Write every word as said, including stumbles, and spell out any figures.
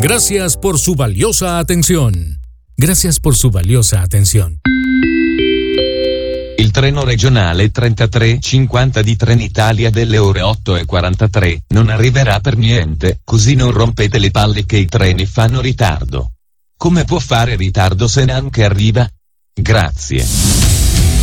Gracias por su valiosa atención. Gracias por su valiosa atención. Il treno regionale trentatré cinquanta di Trenitalia delle ore otto e quarantatré non arriverà per niente, così non rompete le palle che i treni fanno ritardo. Come può fare ritardo se neanche arriva? Grazie.